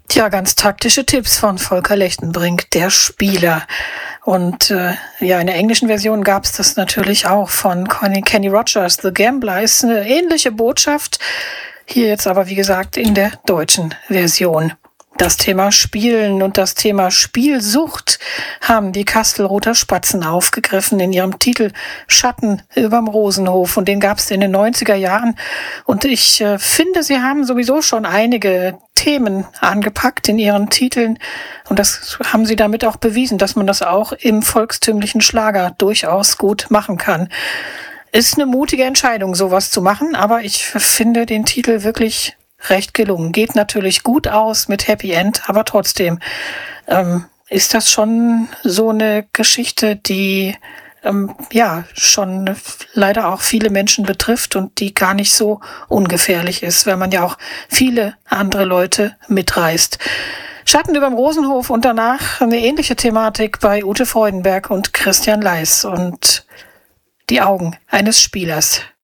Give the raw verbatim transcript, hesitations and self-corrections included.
Tja, ganz taktische Tipps von Volker Lechtenbrink, der Spieler. Und äh, ja, in der englischen Version gab es das natürlich auch von Conny, Kenny Rogers. The Gambler ist eine ähnliche Botschaft. Hier jetzt aber, wie gesagt, in der deutschen Version. Das Thema Spielen und das Thema Spielsucht haben die Kastelruther Spatzen aufgegriffen in ihrem Titel Schatten überm Rosenhof. Und den gab es in den neunziger Jahren. Und ich äh, finde, sie haben sowieso schon einige Themen angepackt in ihren Titeln. Und das haben sie damit auch bewiesen, dass man das auch im volkstümlichen Schlager durchaus gut machen kann. Ist eine mutige Entscheidung, sowas zu machen, aber ich finde den Titel wirklich recht gelungen. Geht natürlich gut aus mit Happy End, aber trotzdem ähm, ist das schon so eine Geschichte, die ähm, ja schon leider auch viele Menschen betrifft und die gar nicht so ungefährlich ist, weil man ja auch viele andere Leute mitreißt. Schatten überm Rosenhof und danach eine ähnliche Thematik bei Ute Freudenberg und Christian Leis und die Augen eines Spielers.